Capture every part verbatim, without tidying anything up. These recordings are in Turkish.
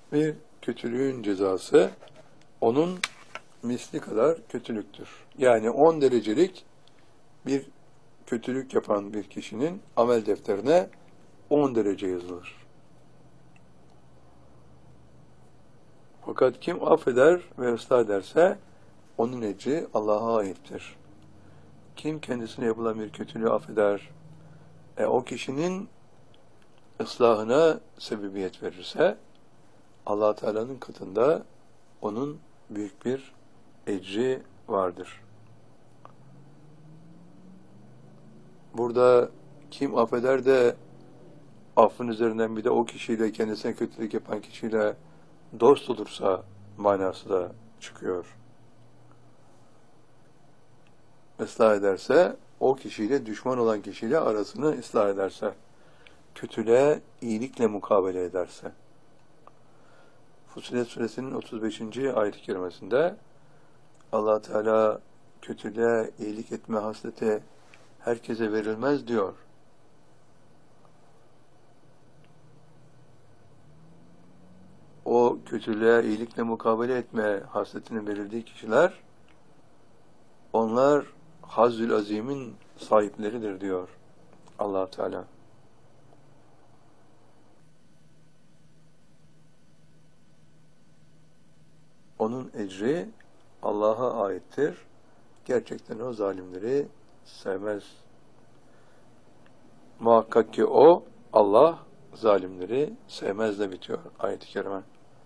Bir kötülüğün cezası onun misli kadar kötülüktür. Yani on derecelik bir kötülük yapan bir kişinin amel defterine on derece yazılır. Fakat kim affeder ve ıslah ederse onun ecri Allah'a aittir. Kim kendisine yapılan bir kötülüğü affeder, e, o kişinin ıslahına sebebiyet verirse Allah Teala'nın katında onun büyük bir ecri vardır. Burada kim affeder de affın üzerinden bir de o kişiyle, kendisine kötülük yapan kişiyle dost olursa manası da çıkıyor. Islah ederse, o kişiyle, düşman olan kişiyle arasını ıslah ederse, kötülüğe iyilikle mukabele ederse. Fussilet Suresinin otuz beşinci ayet-i kerimesinde Allah Teala kötülüğe iyilik etme hasleti herkese verilmez diyor. O kötülüğe iyilikle mukabele etme hasletinin verildiği kişiler, onlar Hazzül Azim'in sahipleridir diyor Allah Teala. Onun ecri Allah'a aittir. Gerçekten o zalimleri sevmez. Muhakkak ki o, Allah, zalimleri sevmez de bitiyor ayet-i kerime.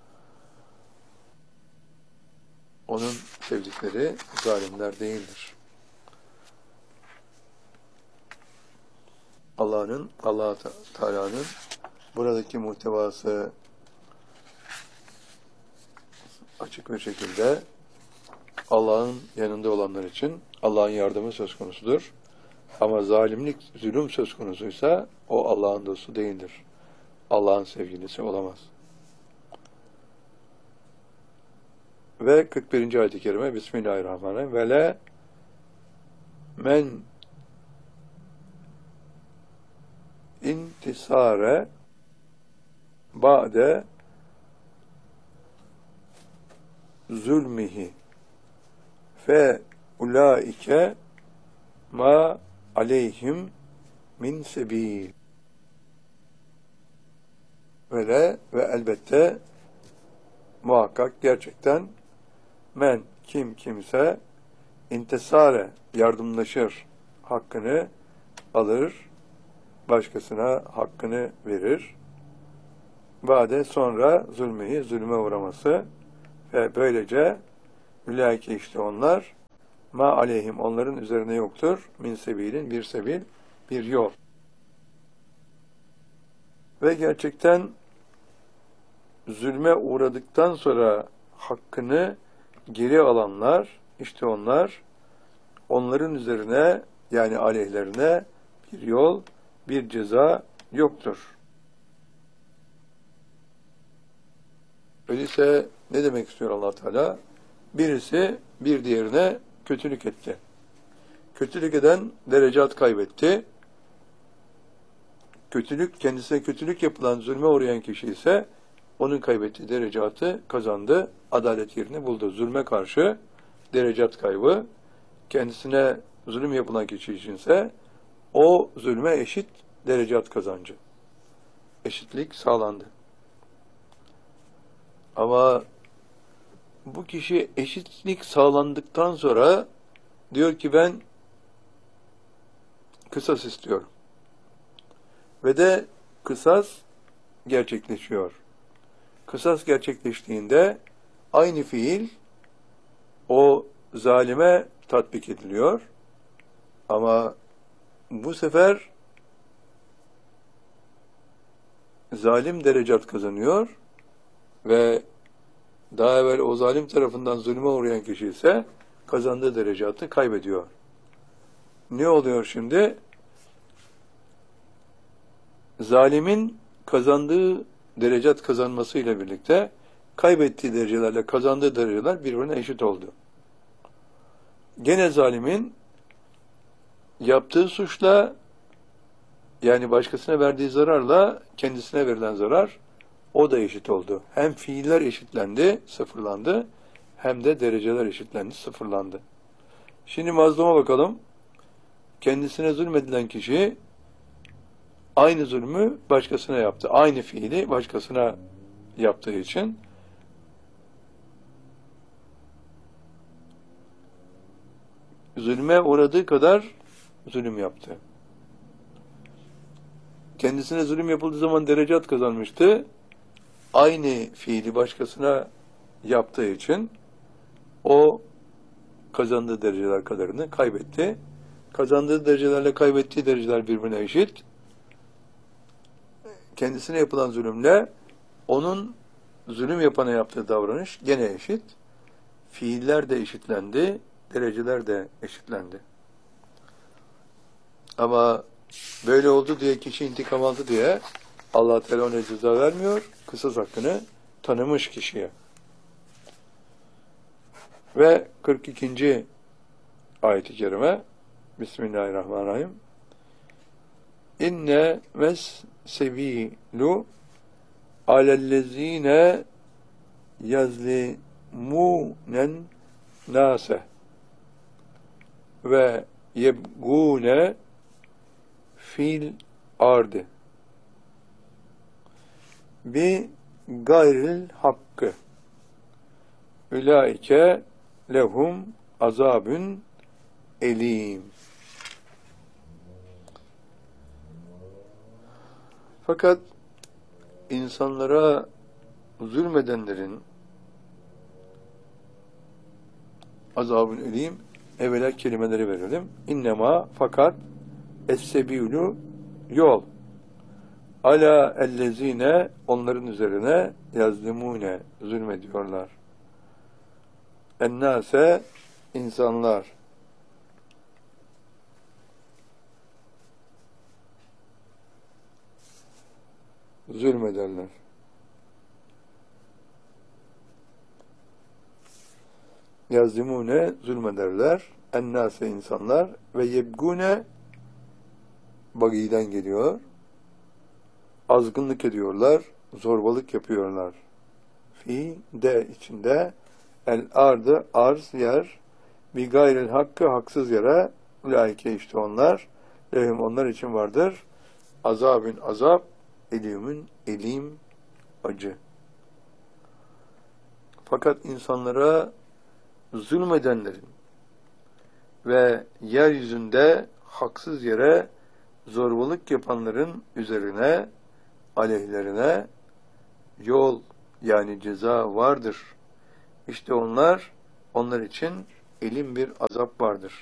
Onun sevdikleri zalimler değildir. Allah'ın, Allah Teala'nın buradaki muhtevası açık bir şekilde Allah'ın yanında olanlar için Allah'ın yardımı söz konusudur. Ama zalimlik, zulüm söz konusuysa o Allah'ın dostu değildir. Allah'ın sevgilisi olamaz. Ve kırk birinci ayet-i kerime Bismillahirrahmanirrahim. Ve le men intisare ba'de zulmihi fe ulaike ma aleyhim min sebil. Böyle ve elbette muhakkak gerçekten men kim kimse intisare yardımlaşır, hakkını alır, başkasına hakkını verir. Bade sonra zulmühi zulme uğraması ve böylece ulaike işte onlar ma aleyhim onların üzerine yoktur min sebilin bir sebil bir yol. Ve gerçekten zulme uğradıktan sonra hakkını geri alanlar, işte onlar, onların üzerine yani aleyhlerine bir yol, bir ceza yoktur. Öyleyse ne demek istiyor Allah Teala? Birisi bir diğerine kötülük etti. Kötülük eden derecat kaybetti. Kötülük, kendisine kötülük yapılan, zulme uğrayan kişi ise onun kaybettiği derecatı kazandı, adalet yerini buldu. Zulme karşı derecat kaybı, kendisine zulüm yapılan kişi içinse o zulme eşit derecat kazancı. Eşitlik sağlandı. Ama bu kişi eşitlik sağlandıktan sonra diyor ki ben kısas istiyorum. Ve de kısas gerçekleşiyor. Kısas gerçekleştiğinde aynı fiil o zalime tatbik ediliyor. Ama bu sefer zalim derecat kazanıyor ve daha evvel o zalim tarafından zulme uğrayan kişi ise kazandığı derecatı kaybediyor. Ne oluyor şimdi? Zalimin kazandığı derecat kazanmasıyla birlikte kaybettiği derecelerle kazandığı dereceler birbirine eşit oldu. Gene zalimin yaptığı suçla yani başkasına verdiği zararla kendisine verilen zarar o da eşit oldu. Hem fiiller eşitlendi, sıfırlandı, hem de dereceler eşitlendi, sıfırlandı. Şimdi mazluma bakalım. Kendisine zulmedilen kişi aynı zulmü başkasına yaptı. Aynı fiili başkasına yaptığı için zulme uğradığı kadar zulüm yaptı. Kendisine zulüm yapıldığı zaman derecat kazanmıştı. Aynı fiili başkasına yaptığı için o kazandığı dereceler kadarını kaybetti. Kazandığı derecelerle kaybettiği dereceler birbirine eşit. Kendisine yapılan zulümle onun zulüm yapana yaptığı davranış gene eşit. Fiiller de eşitlendi, dereceler de eşitlendi. Ama böyle oldu diye, kişi intikam aldı diye Allah Teala ona ceza vermiyor. Kısas hakkını tanımış kişiye. Ve kırk ikinci ayet-i kerime Bismillahirrahmanirrahim. İnne mes sebilu alellezine yazlimunen nase ve yebgune fil ardı bi gayril hakkı ulaike lehum azabün elim. Fakat insanlara zulmedenlerin azabın elim, evvela kelimeleri verelim. İnnema, fakat es-sebilu, yol, ala ellezine, onların üzerine yazlimune, zulmediyorlar. Ennase, insanlar. Zulmederler. Yazlimune, zulmederler. Ennase, insanlar. Ve yebgune, bagiden geliyor. Azgınlık ediyorlar. Zorbalık yapıyorlar. Fi de içinde el ardı, arz, yer. Bi gayril hakkı, haksız yere. Ulaike, işte onlar. Lehum, onlar için vardır. Azabün, azap. Elimin, elim, acı. Fakat insanlara zulmedenlerin ve yeryüzünde haksız yere zorbalık yapanların üzerine, aleyhlerine yol, yani ceza vardır. İşte onlar, onlar için elim bir azap vardır.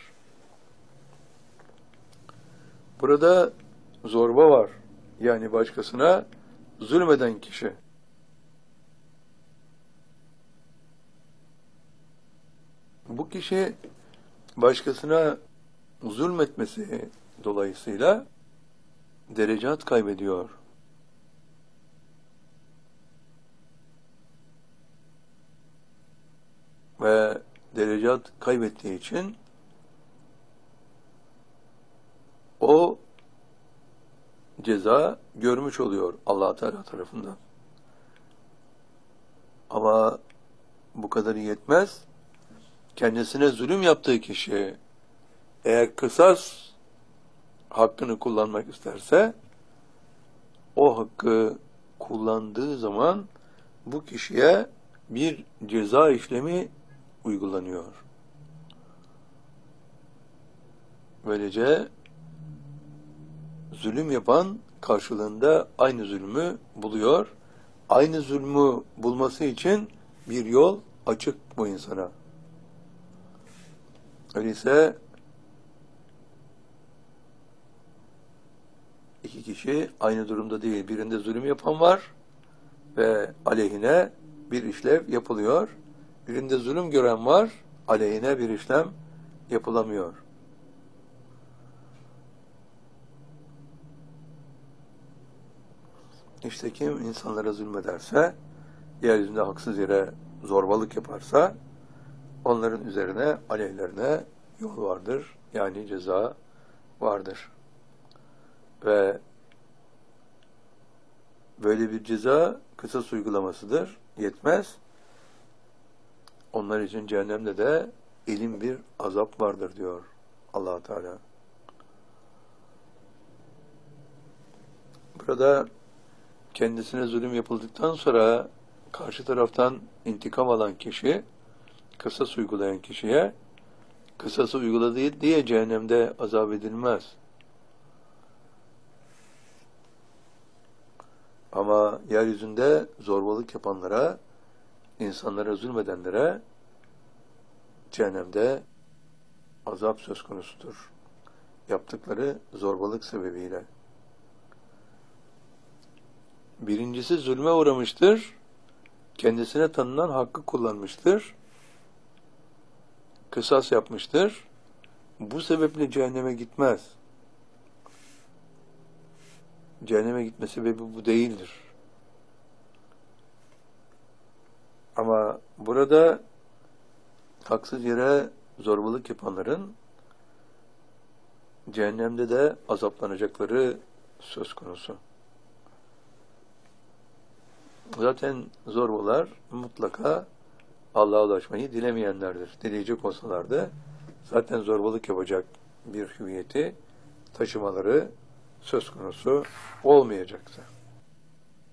Burada zorba var. Yani başkasına zulmeden kişi. Bu kişi başkasına zulmetmesi dolayısıyla derecat kaybediyor. Ve derecat kaybettiği için o ceza görmüş oluyor Allah Teala tarafından. Ama bu kadar yetmez. Kendisine zulüm yaptığı kişi eğer kısas hakkını kullanmak isterse o hakkı kullandığı zaman bu kişiye bir ceza işlemi uygulanıyor. Böylece zulüm yapan karşılığında aynı zulmü buluyor. Aynı zulmü bulması için bir yol açık bu insana. Öyleyse iki kişi aynı durumda değil. Birinde zulüm yapan var ve aleyhine bir işlev yapılıyor. Birinde zulüm gören var, aleyhine bir işlem yapılamıyor. İşte kim insanlara zulmederse, yeryüzünde haksız yere zorbalık yaparsa, onların üzerine, aleyhlerine yol vardır. Yani ceza vardır. Ve böyle bir ceza kısas uygulamasıdır. Yetmez. Onlar için cehennemde de elin bir azap vardır diyor Allah Teala. Burada kendisine zulüm yapıldıktan sonra karşı taraftan intikam alan kişi, kısas uygulayan kişiye kısası uyguladığı diye cehennemde azap edilmez. Ama yeryüzünde zorbalık yapanlara, insanlara zulmedenlere cehennemde azap söz konusudur. Yaptıkları zorbalık sebebiyle. Birincisi zulme uğramıştır. Kendisine tanınan hakkı kullanmıştır. Kısas yapmıştır. Bu sebeple cehenneme gitmez. Cehenneme gitme sebebi bu değildir. Ama burada haksız yere zorbalık yapanların cehennemde de azaplanacakları söz konusu. Zaten zorbalar mutlaka Allah'a ulaşmayı dilemeyenlerdir. Dileyecek olsalardı zaten zorbalık yapacak bir hüviyeti taşımaları söz konusu olmayacaktı.